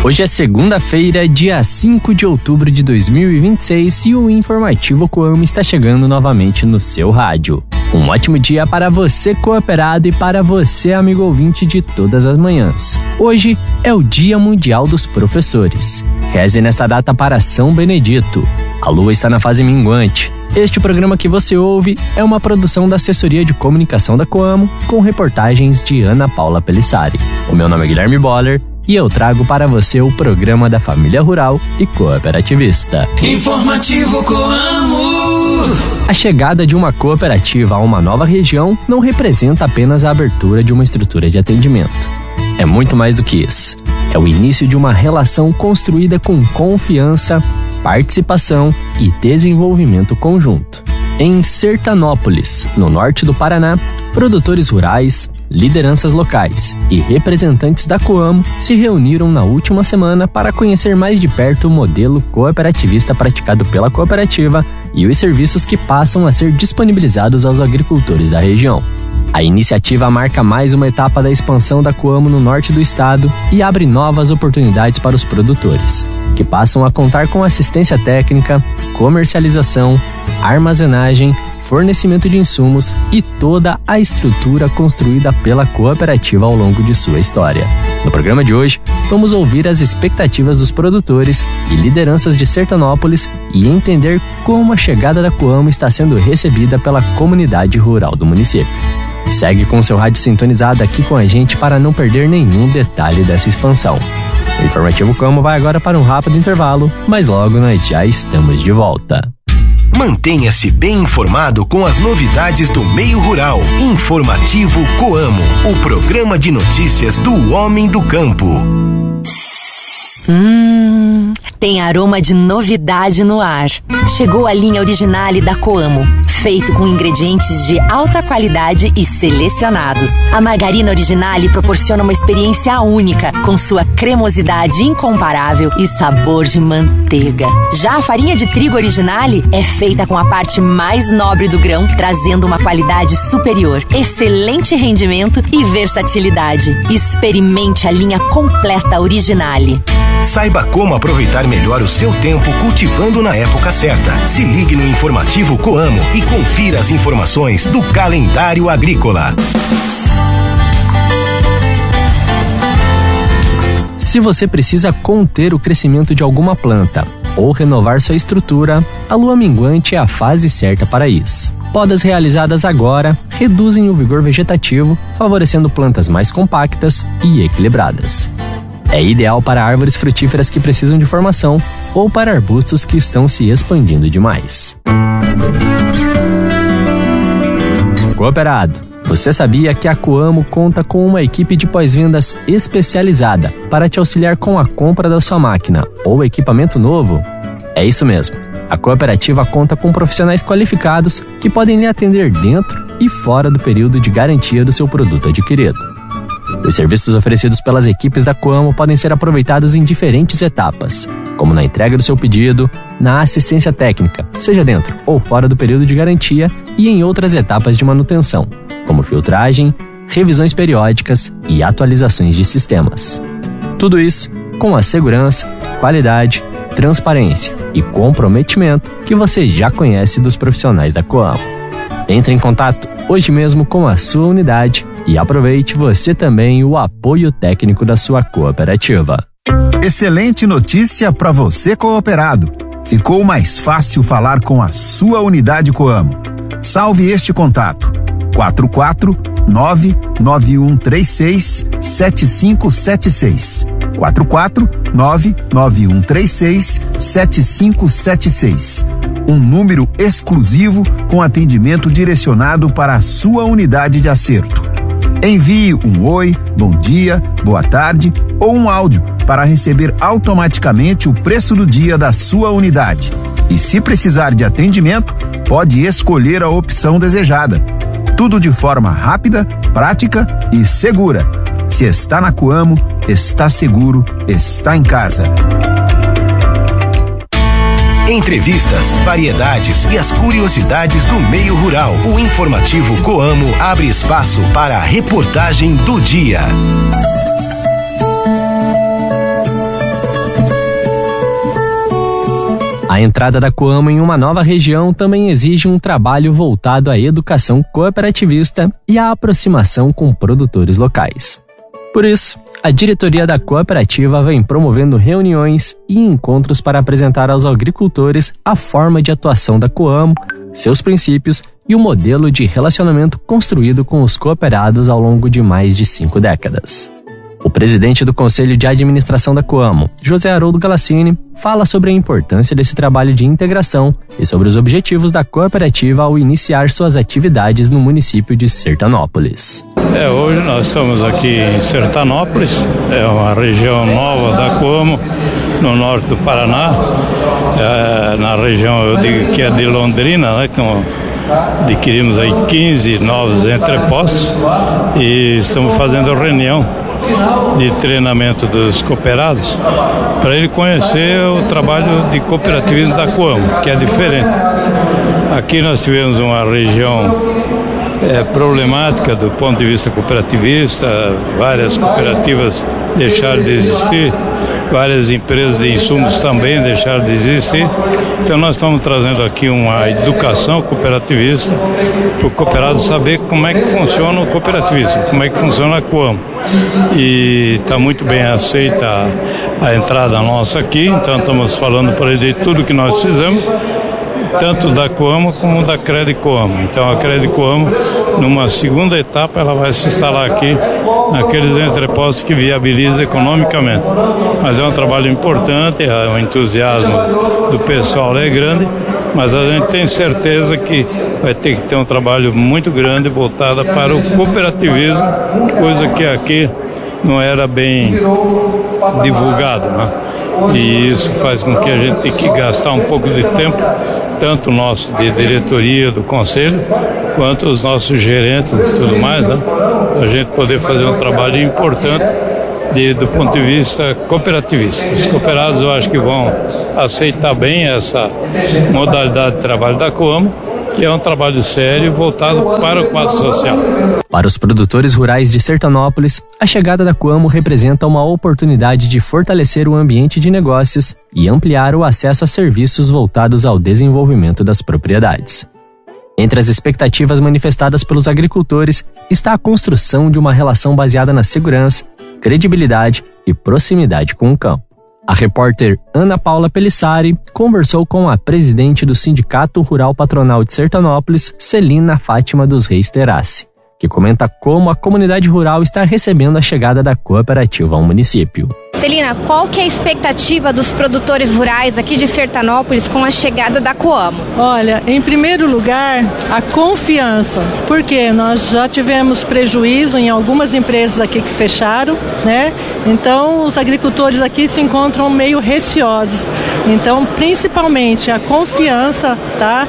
Hoje é segunda-feira, dia 5 de outubro de 2026 e o Informativo Coamo está chegando novamente no seu rádio. Um ótimo dia para você, cooperado, e para você, amigo ouvinte de todas as manhãs. Hoje é o Dia Mundial dos Professores. Reze nesta data para São Benedito. A lua está na fase minguante. Este programa que você ouve é uma produção da Assessoria de Comunicação da Coamo, com reportagens de Ana Paula Pelissari. O meu nome é Guilherme Boller e eu trago para você o programa da família rural e cooperativista. Informativo Coamo. A chegada de uma cooperativa a uma nova região não representa apenas a abertura de uma estrutura de atendimento. É muito mais do que isso. É o início de uma relação construída com confiança, participação e desenvolvimento conjunto. Em Sertanópolis, no norte do Paraná, produtores rurais, lideranças locais e representantes da Coamo se reuniram na última semana para conhecer mais de perto o modelo cooperativista praticado pela cooperativa e os serviços que passam a ser disponibilizados aos agricultores da região. A iniciativa marca mais uma etapa da expansão da Coamo no norte do estado e abre novas oportunidades para os produtores, que passam a contar com assistência técnica, comercialização, armazenagem, fornecimento de insumos e toda a estrutura construída pela cooperativa ao longo de sua história. No programa de hoje, vamos ouvir as expectativas dos produtores e lideranças de Sertanópolis e entender como a chegada da Coamo está sendo recebida pela comunidade rural do município. Segue com seu rádio sintonizado aqui com a gente para não perder nenhum detalhe dessa expansão. O Informativo Coamo vai agora para um rápido intervalo, mas logo nós já estamos de volta. Mantenha-se bem informado com as novidades do meio rural. Informativo Coamo, o programa de notícias do homem do campo. Tem aroma de novidade no ar. Chegou a linha Originale da Coamo, feito com ingredientes de alta qualidade e selecionados. A margarina Originale proporciona uma experiência única, com sua cremosidade incomparável e sabor de manteiga. Já a farinha de trigo Originale é feita com a parte mais nobre do grão, trazendo uma qualidade superior, excelente rendimento e versatilidade. Experimente a linha completa Originale. Saiba como aproveitar melhor o seu tempo cultivando na época certa. Se ligue no Informativo Coamo e confira as informações do calendário agrícola. Se você precisa conter o crescimento de alguma planta ou renovar sua estrutura, a lua minguante é a fase certa para isso. Podas realizadas agora reduzem o vigor vegetativo, favorecendo plantas mais compactas e equilibradas. É ideal para árvores frutíferas que precisam de formação ou para arbustos que estão se expandindo demais. Cooperado, você sabia que a Coamo conta com uma equipe de pós-vendas especializada para te auxiliar com a compra da sua máquina ou equipamento novo? É isso mesmo. A cooperativa conta com profissionais qualificados que podem lhe atender dentro e fora do período de garantia do seu produto adquirido. Os serviços oferecidos pelas equipes da Coamo podem ser aproveitados em diferentes etapas, como na entrega do seu pedido, na assistência técnica, seja dentro ou fora do período de garantia, e em outras etapas de manutenção, como filtragem, revisões periódicas e atualizações de sistemas. Tudo isso com a segurança, qualidade, transparência e comprometimento que você já conhece dos profissionais da Coamo. Entre em contato hoje mesmo com a sua unidade e aproveite você também o apoio técnico da sua cooperativa. Excelente notícia para você, cooperado. Ficou mais fácil falar com a sua unidade Coamo. Salve este contato: 449-9136-7576. 449-9136-7576. Um número exclusivo com atendimento direcionado para a sua unidade de acerto. Envie um oi, bom dia, boa tarde ou um áudio para receber automaticamente o preço do dia da sua unidade. E se precisar de atendimento, pode escolher a opção desejada. Tudo de forma rápida, prática e segura. Se está na Coamo, está seguro, está em casa. Entrevistas, variedades e as curiosidades do meio rural. O Informativo Coamo abre espaço para a reportagem do dia. A entrada da Coamo em uma nova região também exige um trabalho voltado à educação cooperativista e à aproximação com produtores locais. Por isso, a diretoria da cooperativa vem promovendo reuniões e encontros para apresentar aos agricultores a forma de atuação da Coamo, seus princípios e o modelo de relacionamento construído com os cooperados ao longo de mais de 5 décadas. O presidente do Conselho de Administração da Coamo, José Haroldo Galassini, fala sobre a importância desse trabalho de integração e sobre os objetivos da cooperativa ao iniciar suas atividades no município de Sertanópolis. Hoje nós estamos aqui em Sertanópolis, é uma região nova da Coamo, no norte do Paraná, na região, eu digo que é de Londrina, né, adquirimos aí 15 novos entrepostos e estamos fazendo reunião de treinamento dos cooperados para ele conhecer o trabalho de cooperativismo da Coamo, que é diferente. Aqui nós tivemos uma região problemática do ponto de vista cooperativista, várias cooperativas deixaram de existir, várias empresas de insumos também deixaram de existir. Então nós estamos trazendo aqui uma educação cooperativista para o cooperado saber como é que funciona o cooperativismo, como é que funciona a Coamo. E está muito bem aceita a entrada nossa aqui, então estamos falando para ele de tudo que nós fizemos, tanto da Coamo como da Crede Coamo. Então a Crede Coamo, numa segunda etapa, ela vai se instalar aqui naqueles entrepostos que viabilizam economicamente. Mas é um trabalho importante, o entusiasmo do pessoal é grande, mas a gente tem certeza que vai ter que ter um trabalho muito grande voltado para o cooperativismo, coisa que aqui não era bem divulgado, né? E isso faz com que a gente tenha que gastar um pouco de tempo, tanto o nosso de diretoria do conselho, quanto os nossos gerentes e tudo mais, né? A gente poder fazer um trabalho importante do ponto de vista cooperativista. Os cooperados eu acho que vão aceitar bem essa modalidade de trabalho da Coamo, que é um trabalho sério voltado para o quadro social. Para os produtores rurais de Sertanópolis, a chegada da Coamo representa uma oportunidade de fortalecer o ambiente de negócios e ampliar o acesso a serviços voltados ao desenvolvimento das propriedades. Entre as expectativas manifestadas pelos agricultores está a construção de uma relação baseada na segurança, credibilidade e proximidade com o campo. A repórter Ana Paula Pelissari conversou com a presidente do Sindicato Rural Patronal de Sertanópolis, Celina Fátima dos Reis Terassi, que comenta como a comunidade rural está recebendo a chegada da cooperativa ao município. Celina, qual que é a expectativa dos produtores rurais aqui de Sertanópolis com a chegada da Coamo? Olha, em primeiro lugar, a confiança, porque nós já tivemos prejuízo em algumas empresas aqui que fecharam, né? Então, os agricultores aqui se encontram meio receosos. Então, principalmente a confiança, tá?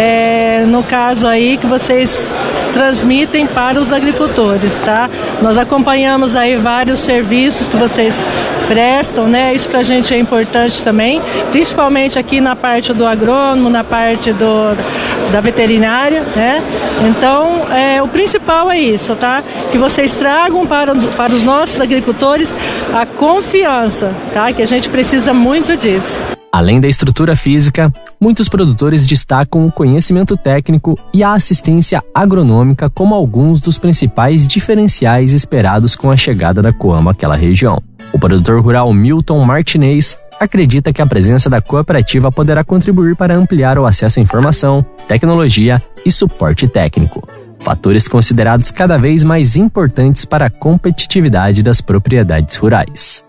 No caso aí que vocês transmitem para os agricultores, tá? Nós acompanhamos aí vários serviços que vocês prestam, né? Isso pra gente é importante também, principalmente aqui na parte do agrônomo, na parte da veterinária, né? Então, o principal é isso, tá? Que vocês tragam para os nossos agricultores a confiança, tá? Que a gente precisa muito disso. Além da estrutura física, muitos produtores destacam o conhecimento técnico e a assistência agronômica como alguns dos principais diferenciais esperados com a chegada da Coamo àquela região. O produtor rural Milton Martinez acredita que a presença da cooperativa poderá contribuir para ampliar o acesso à informação, tecnologia e suporte técnico, fatores considerados cada vez mais importantes para a competitividade das propriedades rurais.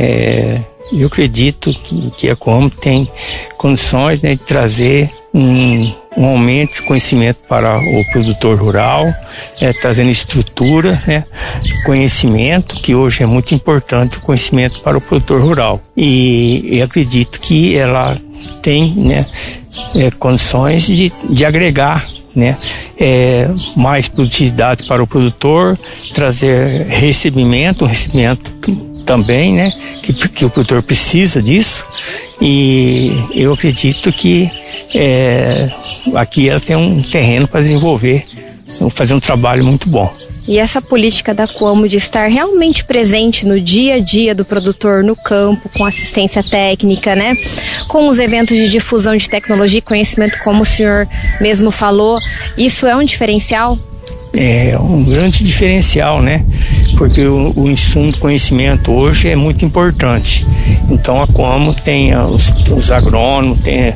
Eu acredito que a Coamo tem condições, né, de trazer um aumento de conhecimento para o produtor rural, trazendo estrutura, né, conhecimento, que hoje é muito importante o conhecimento para o produtor rural. E eu acredito que ela tem, né, condições de agregar, né, mais produtividade para o produtor, trazer recebimento também, né, que o produtor precisa disso, e eu acredito que aqui ela tem um terreno para desenvolver, fazer um trabalho muito bom. E essa política da Coamo de estar realmente presente no dia a dia do produtor no campo, com assistência técnica, né? Com os eventos de difusão de tecnologia e conhecimento, como o senhor mesmo falou, isso é um diferencial? É um grande diferencial, né? Porque o insumo do conhecimento hoje é muito importante. Então a Coamo tem os agrônomos, tem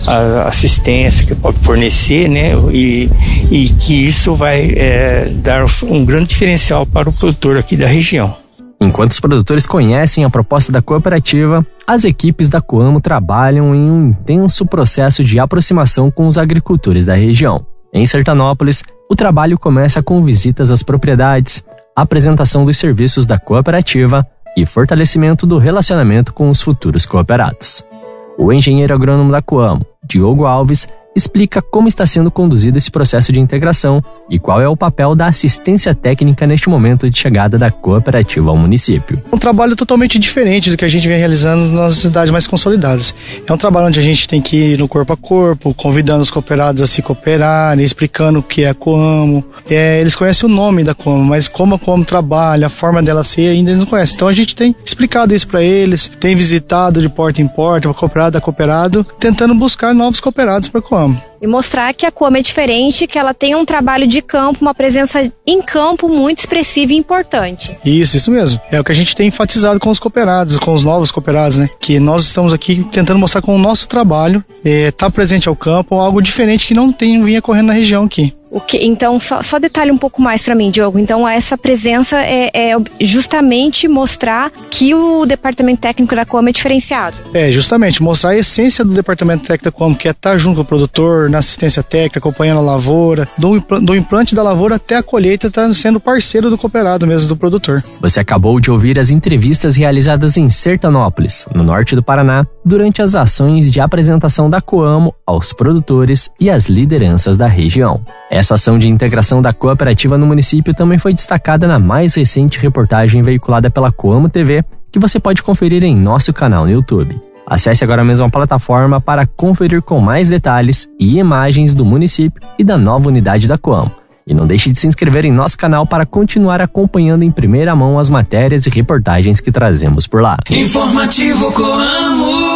a assistência que pode fornecer, né? E que isso vai dar um grande diferencial para o produtor aqui da região. Enquanto os produtores conhecem a proposta da cooperativa, as equipes da Coamo trabalham em um intenso processo de aproximação com os agricultores da região. Em Sertanópolis, o trabalho começa com visitas às propriedades, apresentação dos serviços da cooperativa e fortalecimento do relacionamento com os futuros cooperados. O engenheiro agrônomo da Coamo, Diogo Alves, explica como está sendo conduzido esse processo de integração e qual é o papel da assistência técnica neste momento de chegada da cooperativa ao município. Um trabalho totalmente diferente do que a gente vem realizando nas cidades mais consolidadas. É um trabalho onde a gente tem que ir no corpo a corpo, convidando os cooperados a se cooperarem, explicando o que é a Coamo. Eles conhecem o nome da Coamo, mas como a Coamo trabalha, a forma dela ser, ainda eles não conhecem. Então a gente tem explicado isso para eles, tem visitado de porta em porta, cooperado a cooperado, tentando buscar novos cooperados para a Coamo. E mostrar que a Coamo é diferente, que ela tem um trabalho de campo, uma presença em campo muito expressiva e importante. Isso mesmo. É o que a gente tem enfatizado com os cooperados, com os novos cooperados, né? Que nós estamos aqui tentando mostrar com o nosso trabalho, tá presente ao campo, algo diferente que não vinha correndo na região aqui. Então, só detalhe um pouco mais para mim, Diogo. Então, essa presença é justamente mostrar que o departamento técnico da Coamo é diferenciado. Justamente, mostrar a essência do departamento técnico da Coamo, que é estar junto com o produtor, na assistência técnica, acompanhando a lavoura, do implante da lavoura até a colheita, tá sendo parceiro do cooperado mesmo, do produtor. Você acabou de ouvir as entrevistas realizadas em Sertanópolis, no norte do Paraná, durante as ações de apresentação da Coamo aos produtores e às lideranças da região. Essa ação de integração da cooperativa no município também foi destacada na mais recente reportagem veiculada pela Coamo TV, que você pode conferir em nosso canal no YouTube. Acesse agora mesmo a plataforma para conferir com mais detalhes e imagens do município e da nova unidade da Coamo. E não deixe de se inscrever em nosso canal para continuar acompanhando em primeira mão as matérias e reportagens que trazemos por lá. Informativo Coamo.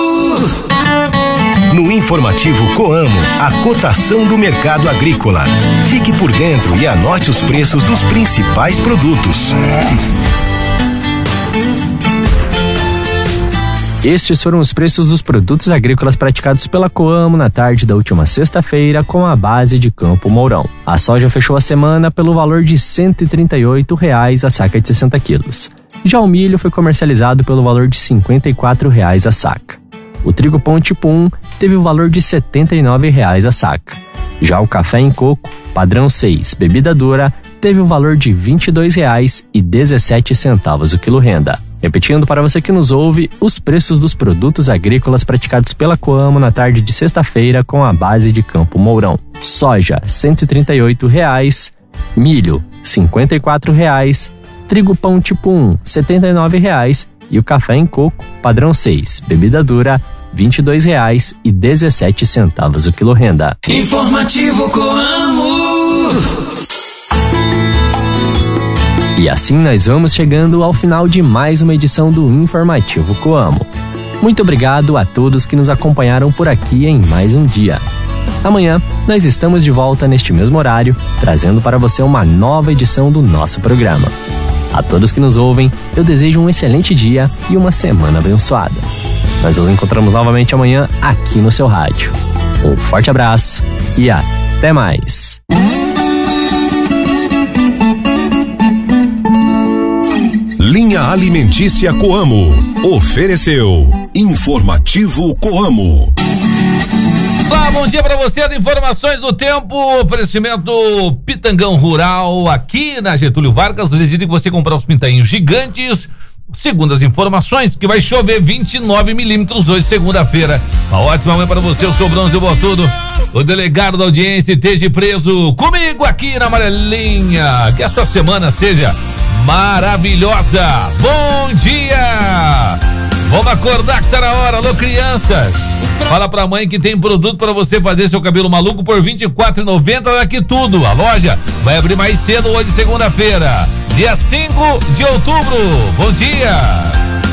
No Informativo Coamo, a cotação do mercado agrícola. Fique por dentro e anote os preços dos principais produtos. Estes foram os preços dos produtos agrícolas praticados pela Coamo na tarde da última sexta-feira com a base de Campo Mourão. A soja fechou a semana pelo valor de R$ 138,00 a saca de 60 quilos. Já o milho foi comercializado pelo valor de R$ 54,00 a saca. O trigo pão tipo 1 teve o valor de R$ 79,00 a saca. Já o café em coco, padrão 6, bebida dura, teve o valor de R$ 22,17 o quilo renda. Repetindo para você que nos ouve, os preços dos produtos agrícolas praticados pela Coamo na tarde de sexta-feira com a base de Campo Mourão. Soja, R$ 138,00, milho, R$ 54,00, trigo pão tipo 1, R$ 79,00 e o café em coco, padrão 6, bebida dura, R$ 22,17 o quilo renda. Informativo Coamo. E assim nós vamos chegando ao final de mais uma edição do Informativo Coamo. Muito obrigado a todos que nos acompanharam por aqui em mais um dia. Amanhã nós estamos de volta neste mesmo horário, trazendo para você uma nova edição do nosso programa. A todos que nos ouvem, eu desejo um excelente dia e uma semana abençoada. Nós nos encontramos novamente amanhã aqui no seu rádio. Um forte abraço e até mais. Linha Alimentícia Coamo. Ofereceu Informativo Coamo. Olá, bom dia para você. As informações do tempo, oferecimento Pitangão Rural aqui na Getúlio Vargas. Decidem que você comprar os pintainhos gigantes. Segundo as informações, que vai chover 29 milímetros hoje, segunda-feira. Uma ótima manhã para você. Eu sou o Bronze Botudo, o delegado da audiência. Esteja preso comigo aqui na Amarelinha. Que a sua semana seja maravilhosa. Bom dia! Vamos Vamos acordar que tá na hora. Alô, crianças. Fala pra mãe que tem produto pra você fazer seu cabelo maluco por R$ 24,90 aqui tudo. A loja vai abrir mais cedo hoje, segunda-feira, dia 5 de outubro. Bom dia.